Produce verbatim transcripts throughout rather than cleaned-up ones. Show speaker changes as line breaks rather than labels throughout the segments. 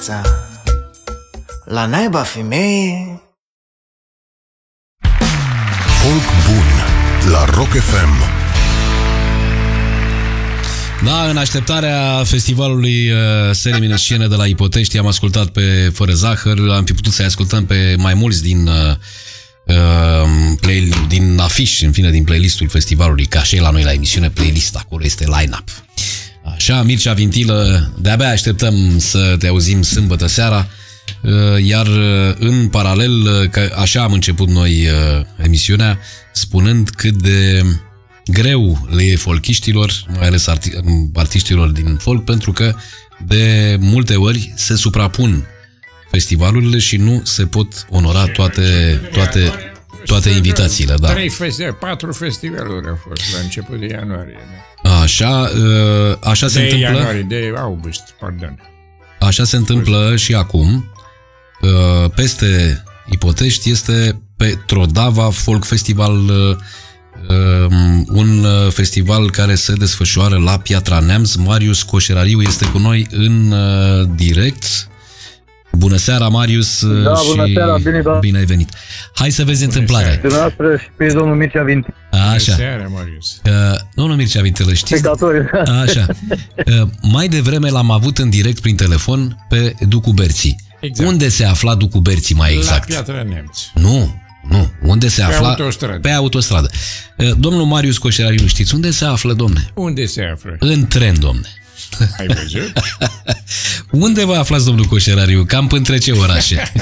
viața. La naiba femeie.
Folk bun la Rock F M.
Da, în așteptarea festivalului uh, Serii în scenă de la Ipotești, am ascultat pe Fără Zahăr, am fi putut să-i ascultăm pe mai mulți din uh, uh, play, din afiș, în fine, din playlistul festivalului, ca și la noi la emisiune, playlist, acolo este line-up. Așa, Mircea Vintilă, de-abia așteptăm să te auzim sâmbătă seara, uh, iar uh, în paralel, uh, că așa am început noi uh, emisiunea, spunând cât de greu le e folchiștilor, mai ales arti- artiștilor din folk, pentru că de multe ori se suprapun festivalurile și nu se pot onora toate, toate, toate invitațiile. Da.
Trei festivaluri, patru festivaluri au fost la început de ianuarie.
Așa, așa se
de
întâmplă.
Ianuarie, de august, pardon.
Așa se întâmplă și acum. Peste Ipotești este Petrodava Folk Festival, un festival care se desfășoară la Piatra Neamț. Marius Coșerariu este cu noi în direct. Bună seara, Marius.
Da,
și
bună seara, bine, da.
Bine ai venit. Hai să vezi
Bună
întâmplarea.
Dumneavoastră și pe domnul Mircea Vintilă.
Așa.
Bună seara, Marius.
Uh, domnul Mircea Vintilă, știți? Așa. Uh, mai devreme l-am avut în direct prin telefon pe Ducu Berții.
Exact.
Unde se afla Ducu Berții mai exact?
La Piatra Neamț.
Nu, nu. Unde se
Pe
afla?
autostradă.
Pe autostradă. Uh, domnul Marius Coșerariu, știți unde se află, domne?
Unde se află?
În tren, domne.
Ai văzut?
Unde vă aflați, domnul Coșerariu? Cam între ce orașe?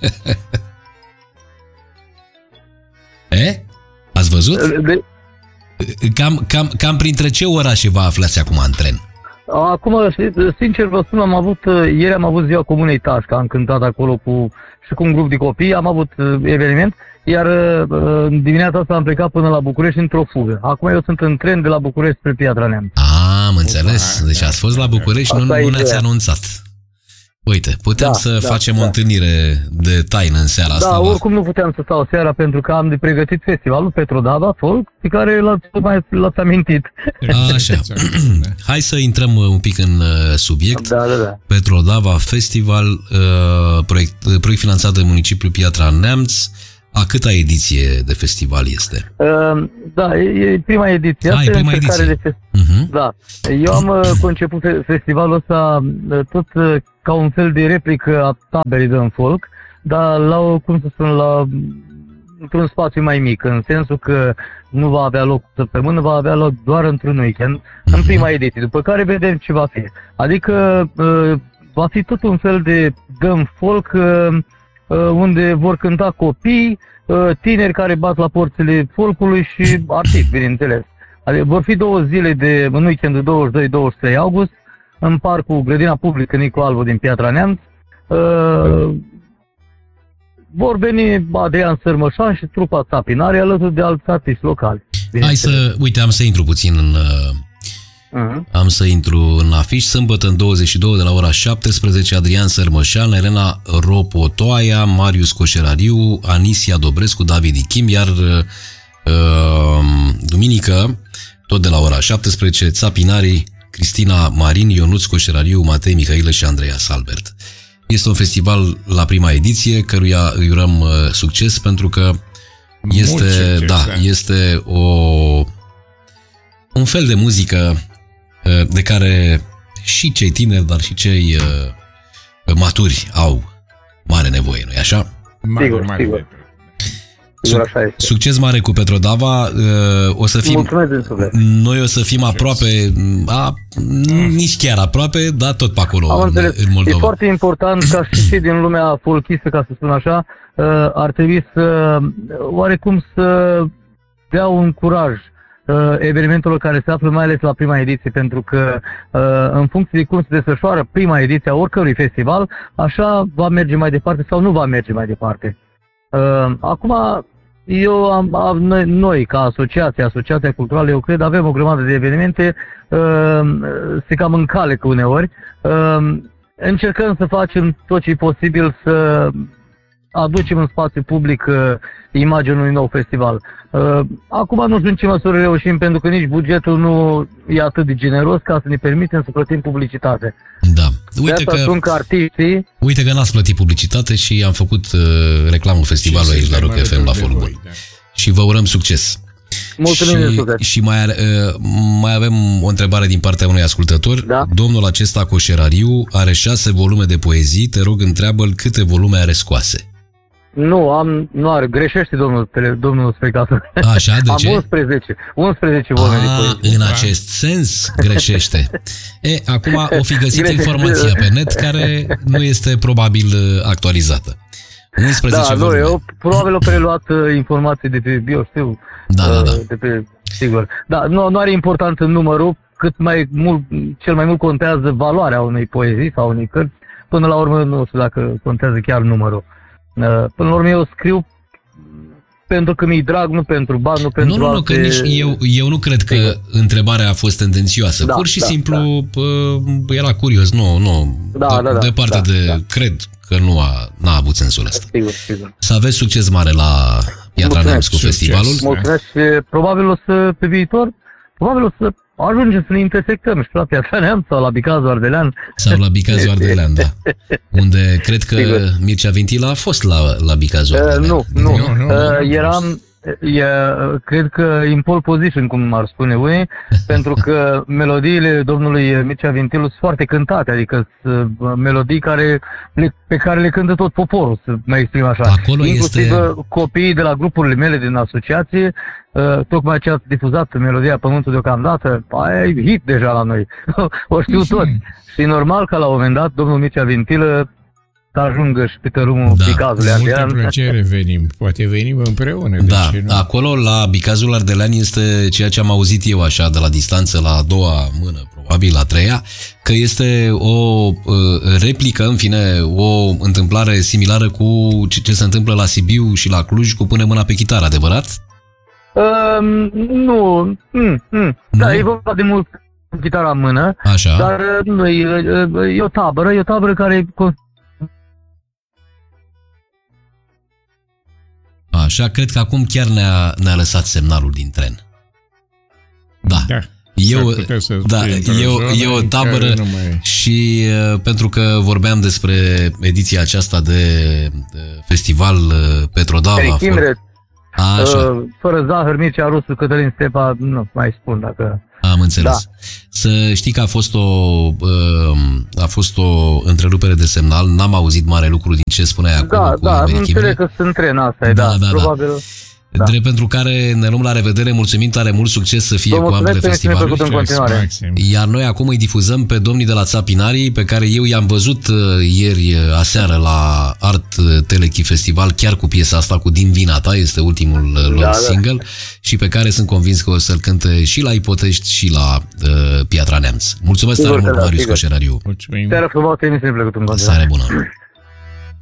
E? Ați văzut?
De...
Cam, cam, cam printre ce orașe vă aflați acum în tren?
Acum, sincer vă spun, am avut, ieri am avut ziua Comunei Tașca, am cântat acolo cu, și cu un grup de copii, am avut eveniment, iar dimineața asta am plecat până la București într-o fugă. Acum eu sunt în tren de la București spre Piatra Neamț.
Ah, am înțeles. Deci ați fost la București, nu, nu ne-ați anunțat. Uite, putem
da,
să
da,
facem
da.
o întâlnire de taină în seara
da,
asta.
Da, oricum nu puteam să stau seara pentru că am de pregătit festivalul Petrodava Folk, pe care l-ați, mai, l-ați amintit.
Așa. Hai să intrăm un pic în subiect.
Da, da, da.
Petrodava Festival, proiect, proiect finanțat de municipiul Piatra Neamț. A câta ediție de festival este?
Uh, da, e prima ediție.
Ah, e prima ediție.
De fest...
uh-huh.
Da. Eu am uh, conceput festivalul ăsta uh, tot uh, ca un fel de replică a taberei de în folk, dar la, o, cum să spun, la într-un spațiu mai mic, în sensul că nu va avea loc săptămână, va avea loc doar într-un weekend, uh-huh. în prima ediție, după care vedem ce va fi. Adică uh, va fi tot un fel de dăm folk, uh, unde vor cânta copii, tineri care bat la porțile folcului și artiști, bineînțeles. Adică vor fi două zile de, în weekendul douăzeci și doi douăzeci și trei august, în parcul Grădina Publică Nicu Albu din Piatra Neamț. Vor veni Adrian Sărmășan și trupa Țapinare alături de alți artiști locali.
Hai să, uite, am să intru puțin în... Uh-huh. Am să intru în afiș. Sâmbătă în douăzeci și doi de la ora șaptesprezece, Adrian Sărmășan, Elena Ropotoaia, Marius Coșerariu, Anisia Dobrescu, David Ichim, iar uh, duminică, tot de la ora șaptesprezece, Țapinarii, Cristina Marin, Ionuț Coșerariu, Matei Mihailă și Andreea Salbert. Este un festival la prima ediție, căruia îi urăm uh, succes, pentru că este, succes, da, da. este o, un fel de muzică de care și cei tineri, dar și cei uh, maturi au mare nevoie, nu-i așa?
Mare, sigur, mare sigur. Sigur, așa este.
Succes mare cu Petrodava. Uh, o să fim, noi o să fim aproape, a, nici chiar aproape, dar tot pe acolo, în, în Moldova.
E foarte important ca și cei din lumea folchistă, ca să spun așa, uh, ar trebui să, oarecum să dea un curaj evenimentelor care se află mai ales la prima ediție, pentru că în funcție de cum se desfășoară prima ediție a oricărui festival, așa va merge mai departe sau nu va merge mai departe. Acum, eu am, am, noi ca asociație, Asociația Culturală, eu cred, avem o grămadă de evenimente, se cam încalecă uneori. Încercăm să facem tot ce e posibil să aducem în spațiu public uh, imaginea unui nou festival. Uh, acum nu știu în ce măsură reușim, pentru că nici bugetul nu e atât de generos ca să ne permitem să plătim publicitate.
Da.
De
Uite
asta
că,
spun că artiștii...
uite că n-ați plătit publicitate și am făcut uh, reclamul festivalului aici la Rock F M la Forum Bun.
Da.
Și vă urăm succes.
Mulțumim de
Și,
suflet.
și mai, are, uh, mai avem o întrebare din partea unui ascultător.
Da?
Domnul acesta Coșerariu are șase volume de poezii. Te rog, întreabă-l câte volume are scoase.
Nu, am, nu are, greșește domnul, tele, domnul spectator.
Așa, de
am
ce?
unsprezece, unsprezece volume de
A,
poezie.
în acest sens greșește. E, acum o fi găsit
Greșește.
informația pe net care nu este probabil uh, actualizată. unsprezece
Da, nu,
volume.
eu probabil o preluat uh, informații de pe, eu știu,
Da, da,
uh,
da.
de pe, sigur. Da, nu, nu are important în numărul, cât mai mult, cel mai mult contează valoarea unei poezii sau unei cărți. Până la urmă, nu știu dacă contează chiar numărul. Uh, Până la urmă, eu scriu pentru că mi-i drag, nu pentru bani, nu pentru
Nu, nu, nu, că
alte...
nici eu, eu nu cred că
Sigur.
întrebarea a fost tendențioasă.
Da,
Pur și
da,
simplu da. era curios. Nu, nu.
Da,
de,
da, da,
departe
da,
de...
da.
Cred că nu a, n-a avut sensul ăsta.
Sigur, sigur.
Să aveți succes mare la Piatra
Mulțumesc.
Neamț cu
Succes.
festivalul.
Mulțumesc și probabil o să, pe viitor, probabil o să ajungem să ne intersectăm și la Piatra Neamț sau la Bicazul Ardelean.
Sau la Bicazul Ardelean, da. Unde cred că
Sigur.
Mircea Vintilă a fost la, la Bicazul
Uh,
Ardelean.
nu, nu.
Nu, nu, nu,
Uh,
nu.
eram, e, cred că in pole position, cum ar spune unii, pentru că melodiile domnului Mircea Vintilu sunt foarte cântate, adică sunt uh, melodii care, le, pe care le cântă tot poporul, să mă exprim așa.
Acolo
Inclusiv
este-
uh, copiii de la grupurile mele din asociație, uh, tocmai ce ați difuzat melodia Pământul deocamdată, aia e hit deja la noi, o știu toți. Și e normal că la un moment dat domnul Mircea Vintilă să ajungă și pe tărâmul
Da.
Bicazului
Cu multă
Ardelean.
plăcere venim. Poate venim împreună. De
Da,
ce nu?
acolo la Bicazul Ardelean este ceea ce am auzit eu așa de la distanță, la a doua mână, probabil la a treia, că este o uh, replică, în fine, o întâmplare similară cu ce, ce se întâmplă la Sibiu și la Cluj cu Pune mâna pe chitară, adevărat?
Um, nu, mm, mm. Da,
Nu?
e vorba de mult cu chitara în mână,
Așa.
dar uh, nu, e, e o tabără, e o tabără care...
Așa, cred că acum chiar ne-a, ne-a lăsat semnalul din tren. Da.
Da.
Eu,
S-ar putea să
da,
fie într-o
e, o,
zonă
e o
în
tabără
care nu mai-
și uh, pentru că vorbeam despre ediția aceasta de, de festival uh, Petrodava.
Eric Imre,
Așa,
uh, fără zahăr, Mircea Rusu, Cătălin Stepa, nu mai spun dacă...
am înțeles.
da.
Să știi că a fost o uh, a fost o întrerupere de semnal, n-am auzit mare lucru din ce spuneai acum
Da,
cu
da,
Eric Imre.
înțeleg că sunt tren, asta e,
Da,
da,
da, da.
probabil... Da.
Drept pentru care ne luăm la revedere, mulțumim tare mult, succes să fie
Vă
cu ambele
mulțumesc că mi-ați
festivaluri.
făcut în continuare.
Maxim.
Iar noi acum îi difuzăm pe domnii de la Țapinarii, pe care eu i-am văzut uh, ieri uh, aseară la Art Telechi Festival, chiar cu piesa asta, cu Din vina ta, este ultimul uh, lor
Da, da.
single, și pe care sunt convins că o să-l cânte și la Ipotești și la uh, Piatra Neamț. Mulțumesc
Sigur
tare
că
mult,
da,
Marius
sigur.
Coșerariu.
Mulțumim.
Seara frumoasă, emisiune plăcută în continuare.
Seară bună!